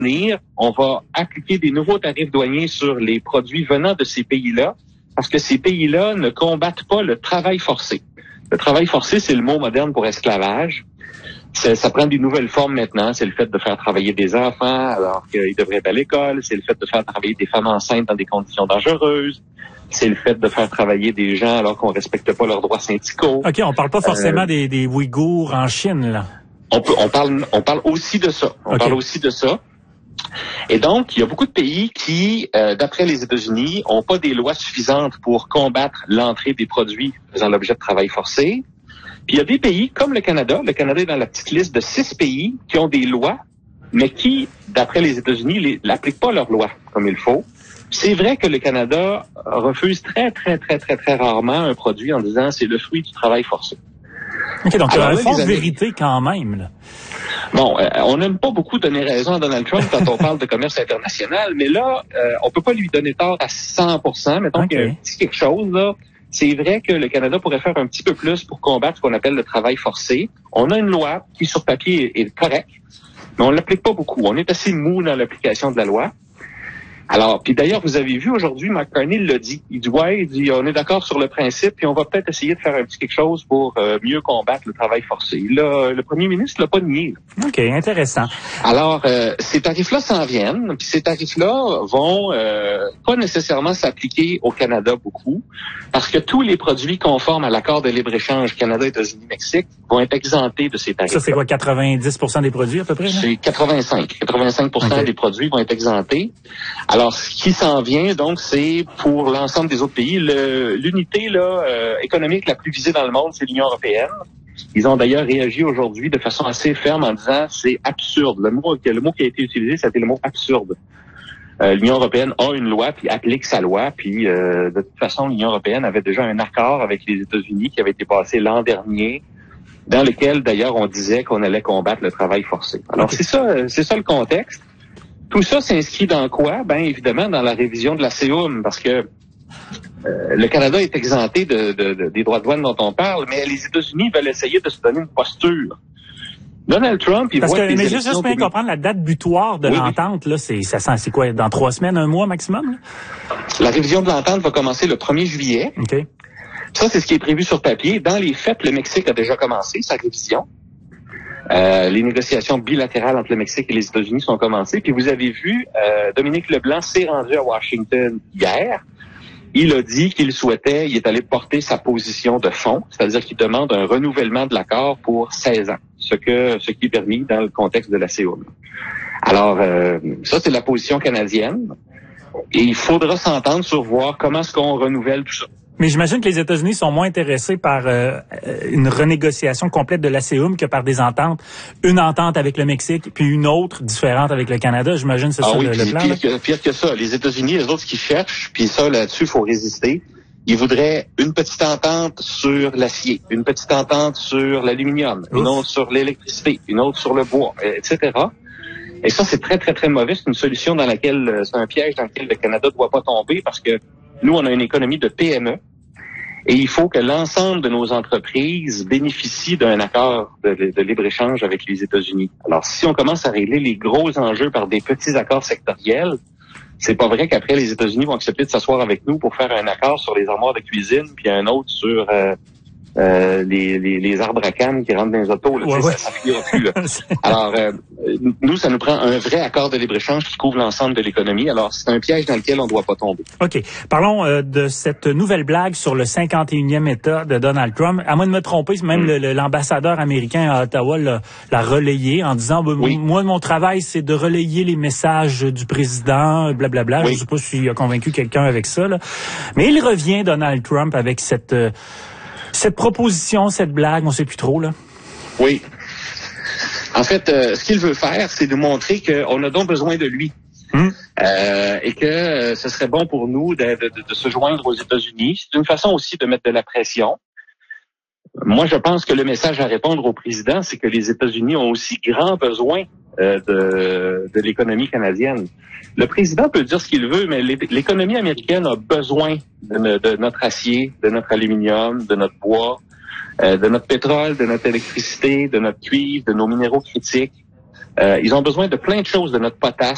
venir, on va appliquer des nouveaux tarifs douaniers sur les produits venant de ces pays-là, parce que ces pays-là ne combattent pas le travail forcé. Le travail forcé, c'est le mot moderne pour esclavage. Ça prend des nouvelles formes maintenant. C'est le fait de faire travailler des enfants alors qu'ils devraient être à l'école. C'est le fait de faire travailler des femmes enceintes dans des conditions dangereuses. C'est le fait de faire travailler des gens alors qu'on respecte pas leurs droits syndicaux. OK, on parle pas forcément des Ouïghours en Chine, là. On parle aussi de ça. On parle aussi de ça. Et donc, il y a beaucoup de pays qui, d'après les États-Unis, ont pas des lois suffisantes pour combattre l'entrée des produits faisant l'objet de travail forcé. Puis il y a des pays comme le Canada. Le Canada est dans la petite liste de 6 pays qui ont des lois, mais qui, d'après les États-Unis, n'appliquent pas leurs lois comme il faut. C'est vrai que le Canada refuse très rarement un produit en disant c'est le fruit du travail forcé. OK, donc il y a un fond de vérité quand même, là. Bon, on n'aime pas beaucoup donner raison à Donald Trump quand on parle de commerce international, mais là, on peut pas lui donner tort à 100%. Mettons qu'il y a un petit quelque chose, là. C'est vrai que le Canada pourrait faire un petit peu plus pour combattre ce qu'on appelle le travail forcé. On a une loi qui, sur papier, est correcte, mais on l'applique pas beaucoup. On est assez mou dans l'application de la loi. Alors, puis d'ailleurs, vous avez vu aujourd'hui, Mark Carney l'a dit. Il dit, on est d'accord sur le principe, puis on va peut-être essayer de faire un petit quelque chose pour mieux combattre le travail forcé. Là, le premier ministre l'a pas nié. OK, intéressant. Alors, ces tarifs-là s'en viennent, puis ces tarifs-là vont pas nécessairement s'appliquer au Canada beaucoup, parce que tous les produits conformes à l'accord de libre-échange Canada, États-Unis, Mexique vont être exemptés de ces tarifs. Ça, c'est quoi, 90% des produits à peu près, là? C'est 85% des produits vont être exemptés. Alors, ce qui s'en vient, donc, c'est pour l'ensemble des autres pays. L'unité économique la plus visée dans le monde, c'est l'Union européenne. Ils ont d'ailleurs réagi aujourd'hui de façon assez ferme en disant c'est absurde. Le mot qui a été utilisé, c'était le mot absurde. L'Union européenne a une loi puis applique sa loi. Puis de toute façon, l'Union européenne avait déjà un accord avec les États-Unis qui avait été passé l'an dernier, dans lequel d'ailleurs on disait qu'on allait combattre le travail forcé. Alors c'est ça le contexte. Tout ça s'inscrit dans quoi? Ben évidemment dans la révision de la CEUM, parce que le Canada est exempté des droits de douane dont on parle, mais les États-Unis veulent essayer de se donner une posture. Donald Trump, il voit que mais juste bien comprendre la date butoir de l'entente, là, c'est quoi, dans 3 semaines, 1 mois maximum? Là? La révision de l'entente va commencer le 1er juillet. OK. Ça, c'est ce qui est prévu sur papier. Dans les faits, le Mexique a déjà commencé sa révision. Les négociations bilatérales entre le Mexique et les États-Unis sont commencées. Puis vous avez vu, Dominique Leblanc s'est rendu à Washington hier. Il a dit qu'il souhaitait, il est allé porter sa position de fond, c'est-à-dire qu'il demande un renouvellement de l'accord pour 16 ans, ce qui est permis dans le contexte de la CEUM. Alors, ça, c'est la position canadienne. Et il faudra s'entendre sur voir comment est-ce qu'on renouvelle tout ça. Mais j'imagine que les États-Unis sont moins intéressés par une renégociation complète de la CEUM que par des ententes. Une entente avec le Mexique, puis une autre différente avec le Canada. J'imagine que c'est ça le plan. Pire que ça. Les États-Unis, les autres, ce qu'ils cherchent, puis ça, là-dessus, il faut résister. Ils voudraient une petite entente sur l'acier, une petite entente sur l'aluminium, une autre sur l'électricité, une autre sur le bois, etc. Et ça, c'est très mauvais. C'est une solution dans laquelle, c'est un piège dans lequel le Canada ne doit pas tomber parce que nous, on a une économie de PME. Et il faut que l'ensemble de nos entreprises bénéficient d'un accord de libre-échange avec les États-Unis. Alors, si on commence à régler les gros enjeux par des petits accords sectoriels, c'est pas vrai qu'après, les États-Unis vont accepter de s'asseoir avec nous pour faire un accord sur les armoires de cuisine, puis un autre sur les arbres à canne qui rentrent dans les autos. Là, ça finira plus. Là. Alors, nous, ça nous prend un vrai accord de libre-échange qui couvre l'ensemble de l'économie. Alors, c'est un piège dans lequel on ne doit pas tomber. OK. Parlons de cette nouvelle blague sur le 51e État de Donald Trump. À moins de me tromper, même l'ambassadeur américain à Ottawa l'a relayé en disant moi, mon travail, c'est de relayer les messages du président, blablabla. Je ne sais pas s'il a convaincu quelqu'un avec ça. Là. Mais il revient, Donald Trump, avec cette proposition, cette blague, on ne sait plus trop, là. Oui. En fait, ce qu'il veut faire, c'est de montrer qu'on a donc besoin de lui. Et que ce serait bon pour nous de se joindre aux États-Unis. C'est une façon aussi de mettre de la pression. Moi, je pense que le message à répondre au président, c'est que les États-Unis ont aussi grand besoin de l'économie canadienne. Le président peut dire ce qu'il veut, mais l'économie américaine a besoin de notre acier, de notre aluminium, de notre bois, de notre pétrole, de notre électricité, de notre cuivre, de nos minéraux critiques. Ils ont besoin de plein de choses, de notre potasse.